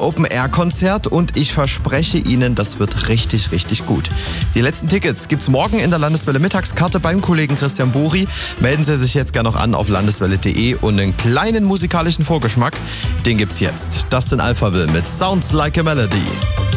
Open-Air-Konzert und ich verspreche Ihnen, das wird richtig, richtig gut. Die letzten Tickets gibt's morgen in der Landeswelle Mittagskarte beim Kollegen Christian Buri. Melden Sie sich jetzt gerne noch an auf landeswelle.de und einen kleinen musikalischen Vorgeschmack, den gibt's jetzt. Das sind Alphaville mit Sounds Like a Melody.